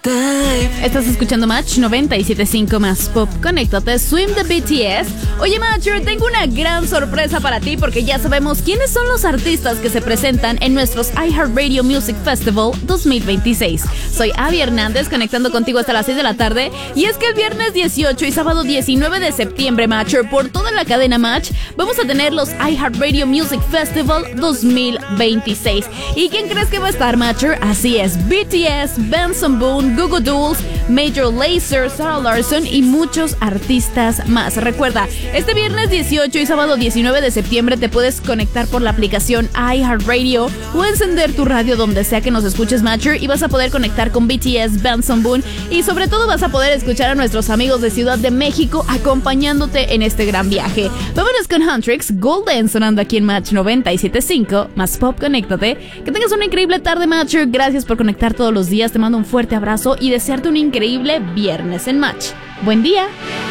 Estás escuchando Match 97.5 más Pop. Conéctate, Swim de BTS. Oye, Matcher, tengo una gran sorpresa para ti porque ya sabemos quiénes son los artistas que se presentan en nuestros iHeartRadio Music Festival 2026. Soy Abby Hernández, conectando contigo hasta las 6 de la tarde. Y es que el viernes 18 y sábado 19 de septiembre, Matcher, por toda la cadena Match, vamos a tener los iHeartRadio Music Festival 2026. ¿Y quién crees que va a estar, Matcher? Así es, BTS, Benson Boone, Goo Goo Dolls, Major Lazer, Sarah Larsson y muchos artistas más. Recuerda, este viernes 18 y sábado 19 de septiembre te puedes conectar por la aplicación iHeartRadio o encender tu radio donde sea que nos escuches, Matcher, y vas a poder conectar con BTS, Benson Boone y sobre todo vas a poder escuchar a nuestros amigos de Ciudad de México acompañándote en este gran viaje. Vámonos con Huntrix, Golden, sonando aquí en Match 97.5 más Pop. Conéctate. Que tengas una increíble tarde, Matcher. Gracias por conectar todos los días. Te mando un fuerte abrazo y desearte un increíble viernes en Match. Buen día.